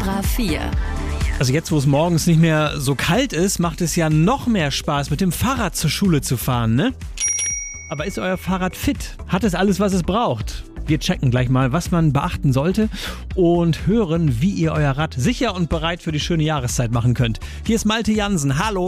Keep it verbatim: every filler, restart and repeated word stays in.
Hypersonora vier. Also jetzt, wo es morgens nicht mehr so kalt ist, macht es ja noch mehr Spaß, mit dem Fahrrad zur Schule zu fahren, ne? Aber ist euer Fahrrad fit? Hat es alles, was es braucht? Wir checken gleich mal, was man beachten sollte und hören, wie ihr euer Rad sicher und bereit für die schöne Jahreszeit machen könnt. Hier ist Malte Jansen. Hallo!